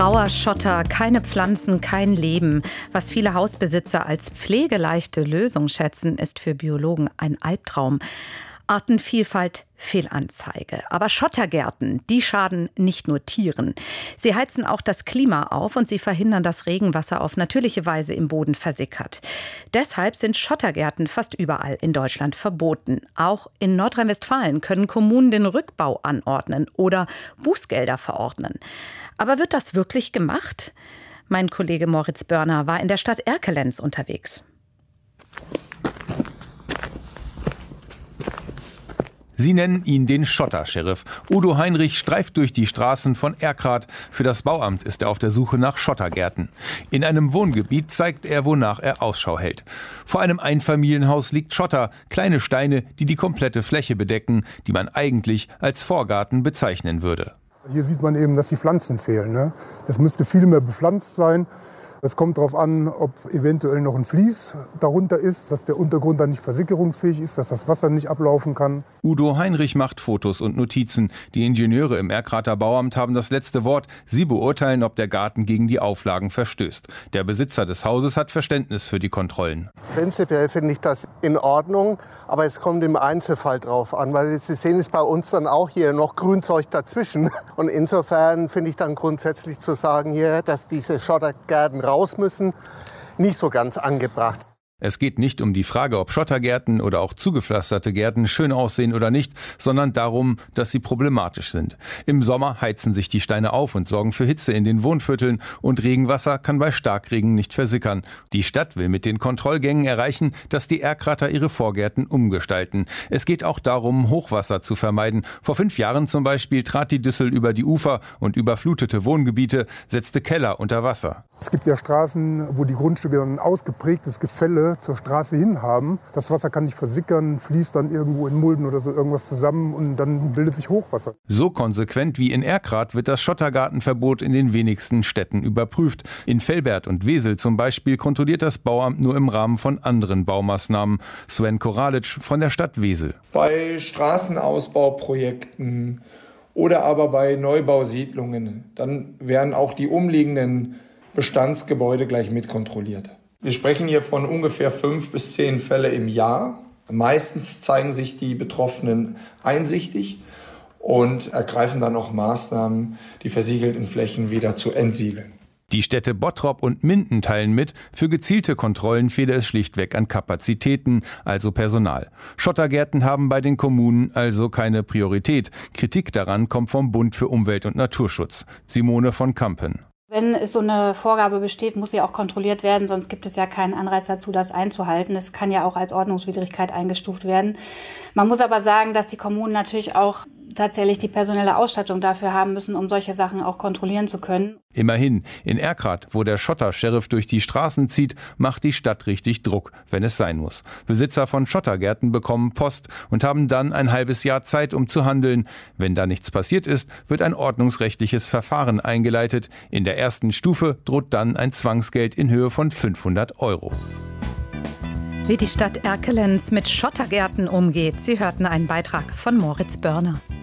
Grauer Schotter, keine Pflanzen, kein Leben. Was viele Hausbesitzer als pflegeleichte Lösung schätzen, ist für Biologen ein Albtraum. Artenvielfalt, Fehlanzeige. Aber Schottergärten, die schaden nicht nur Tieren. Sie heizen auch das Klima auf und sie verhindern, dass Regenwasser auf natürliche Weise im Boden versickert. Deshalb sind Schottergärten fast überall in Deutschland verboten. Auch in Nordrhein-Westfalen können Kommunen den Rückbau anordnen oder Bußgelder verordnen. Aber wird das wirklich gemacht? Mein Kollege Moritz Börner war in der Stadt Erkelenz unterwegs. Sie nennen ihn den Schotter-Sheriff. Udo Heinrich streift durch die Straßen von Erkrath. Für das Bauamt ist er auf der Suche nach Schottergärten. In einem Wohngebiet zeigt er, wonach er Ausschau hält. Vor einem Einfamilienhaus liegt Schotter, kleine Steine, die die komplette Fläche bedecken, die man eigentlich als Vorgarten bezeichnen würde. Hier sieht man eben, dass die Pflanzen fehlen, ne? Das müsste viel mehr bepflanzt sein. Es kommt darauf an, ob eventuell noch ein Vlies darunter ist, dass der Untergrund dann nicht versickerungsfähig ist, dass das Wasser nicht ablaufen kann. Udo Heinrich macht Fotos und Notizen. Die Ingenieure im Erkrather Bauamt haben das letzte Wort. Sie beurteilen, ob der Garten gegen die Auflagen verstößt. Der Besitzer des Hauses hat Verständnis für die Kontrollen. Prinzipiell finde ich das in Ordnung, aber es kommt im Einzelfall drauf an, weil Sie sehen, ist bei uns dann auch hier noch Grünzeug dazwischen. Und insofern finde ich dann grundsätzlich zu sagen hier, dass diese Schottergärten raus müssen, nicht so ganz angebracht. Es geht nicht um die Frage, ob Schottergärten oder auch zugepflasterte Gärten schön aussehen oder nicht, sondern darum, dass sie problematisch sind. Im Sommer heizen sich die Steine auf und sorgen für Hitze in den Wohnvierteln und Regenwasser kann bei Starkregen nicht versickern. Die Stadt will mit den Kontrollgängen erreichen, dass die Erkrather ihre Vorgärten umgestalten. Es geht auch darum, Hochwasser zu vermeiden. Vor 5 Jahren zum Beispiel trat die Düssel über die Ufer und überflutete Wohngebiete, setzte Keller unter Wasser. Es gibt ja Straßen, wo die Grundstücke ein ausgeprägtes Gefälle zur Straße hin haben. Das Wasser kann nicht versickern, fließt dann irgendwo in Mulden oder so irgendwas zusammen und dann bildet sich Hochwasser. So konsequent wie in Erkrath wird das Schottergartenverbot in den wenigsten Städten überprüft. In Velbert und Wesel zum Beispiel kontrolliert das Bauamt nur im Rahmen von anderen Baumaßnahmen. Sven Koralitsch von der Stadt Wesel. Bei Straßenausbauprojekten oder aber bei Neubausiedlungen, dann werden auch die umliegenden Bestandsgebäude gleich mitkontrolliert. Wir sprechen hier von ungefähr 5 bis 10 Fälle im Jahr. Meistens zeigen sich die Betroffenen einsichtig und ergreifen dann auch Maßnahmen, die versiegelten Flächen wieder zu entsiegeln. Die Städte Bottrop und Minden teilen mit, für gezielte Kontrollen fehle es schlichtweg an Kapazitäten, also Personal. Schottergärten haben bei den Kommunen also keine Priorität. Kritik daran kommt vom Bund für Umwelt und Naturschutz. Simone von Kampen. Wenn es so eine Vorgabe besteht, muss sie auch kontrolliert werden, sonst gibt es ja keinen Anreiz dazu, das einzuhalten. Es kann ja auch als Ordnungswidrigkeit eingestuft werden. Man muss aber sagen, dass die Kommunen natürlich auch tatsächlich die personelle Ausstattung dafür haben müssen, um solche Sachen auch kontrollieren zu können. Immerhin, in Erkrath, wo der Schotter-Sheriff durch die Straßen zieht, macht die Stadt richtig Druck, wenn es sein muss. Besitzer von Schottergärten bekommen Post und haben dann ein halbes Jahr Zeit, um zu handeln. Wenn da nichts passiert ist, wird ein ordnungsrechtliches Verfahren eingeleitet. In der ersten Stufe droht dann ein Zwangsgeld in Höhe von 500 €. Wie die Stadt Erkelenz mit Schottergärten umgeht. Sie hörten einen Beitrag von Moritz Börner.